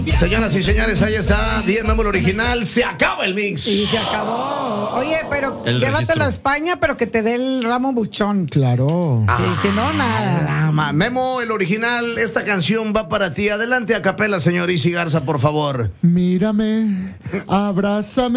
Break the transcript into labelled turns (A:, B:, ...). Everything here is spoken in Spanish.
A: Señoras y señores, ahí está. 10 Memo el original. Se acaba el mix.
B: Y se acabó. Oye, pero
A: El
B: llévatelo
A: registro.
B: a España, pero que te dé el ramo buchón.
C: Claro.
B: Y si no, nada.
A: Memo, el original, esta canción va para ti. Adelante a capela, señor Isi Garza, por favor.
C: Mírame, abrázame.